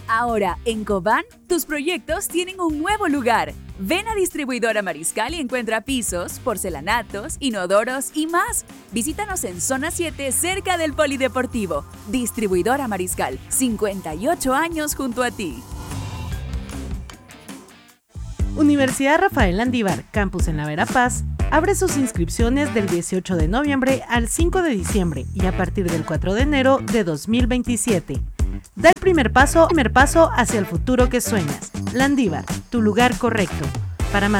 Ahora, en Cobán, tus proyectos tienen un nuevo lugar. Ven a Distribuidora Mariscal y encuentra pisos, porcelanatos, inodoros y más. Visítanos en Zona 7, cerca del Polideportivo. Distribuidora Mariscal, 58 años junto a ti. Universidad Rafael Landívar, Campus en la Verapaz, abre sus inscripciones del 18 de noviembre al 5 de diciembre y a partir del 4 de enero de 2027. Da el primer paso hacia el futuro que sueñas. Landívar, tu lugar correcto. Para más